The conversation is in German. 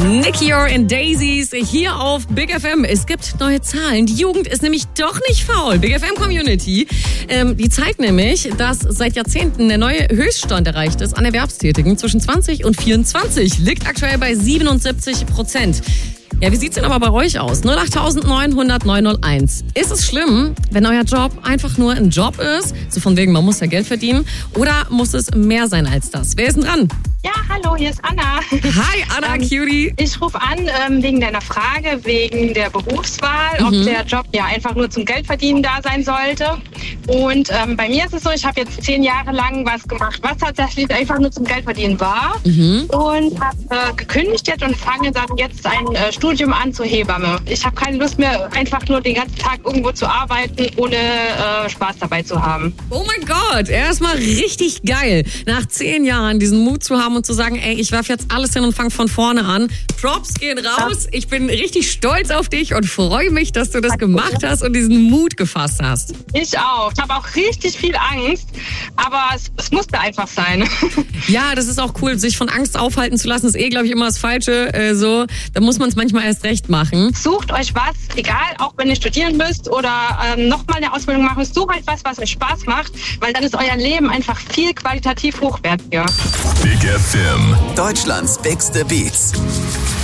Nicky and Daisies hier auf Big FM. Es gibt neue Zahlen. Die Jugend ist nämlich doch nicht faul. Big FM Community. Die zeigt nämlich, dass seit Jahrzehnten der neue Höchststand erreicht ist an Erwerbstätigen zwischen 20 und 24. Liegt aktuell bei 77%. Ja, wie sieht's denn aber bei euch aus? 08900 901. Ist es schlimm, wenn euer Job einfach nur ein Job ist? So von wegen, man muss ja Geld verdienen. Oder muss es mehr sein als das? Wer ist denn dran? Ja, hallo, hier ist Anna. Hi, Anna, Cutie. Ich rufe an wegen deiner Frage, wegen der Berufswahl, ob der Job ja einfach nur zum Geldverdienen da sein sollte. Und bei mir ist es so, ich habe jetzt 10 Jahre lang was gemacht, was tatsächlich einfach nur zum Geldverdienen war. Und habe gekündigt jetzt und fange dann jetzt ein Studium an zur Hebamme. Ich habe keine Lust mehr, einfach nur den ganzen Tag irgendwo zu arbeiten, ohne Spaß dabei zu haben. Oh mein Gott, erstmal richtig geil. Nach 10 Jahren diesen Mut zu haben und zu sagen, ey, ich werfe jetzt alles hin und fange von vorne an. Props gehen raus. Ich bin richtig stolz auf dich und freue mich, dass du das gemacht hast und diesen Mut gefasst hast. Ich auch. Ich habe auch richtig viel Angst, aber es musste einfach sein. Ja, das ist auch cool, sich von Angst aufhalten zu lassen, ist glaube ich, immer das Falsche. Da muss man es manchmal erst recht machen. Sucht euch was, egal, auch wenn ihr studieren müsst oder nochmal eine Ausbildung machen müsst, sucht euch was euch Spaß macht, weil dann ist euer Leben einfach viel qualitativ hochwertiger. Big FM, Deutschlands bigste Beats.